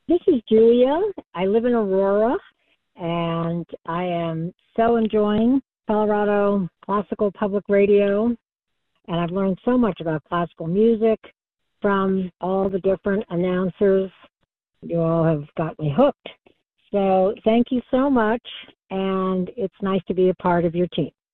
This is Julia. I live in Aurora, and I am so enjoying Colorado Classical Public Radio, and I've learned so much about classical music from all the different announcers. You all have got me hooked. So thank you so much, and it's nice to be a part of your team.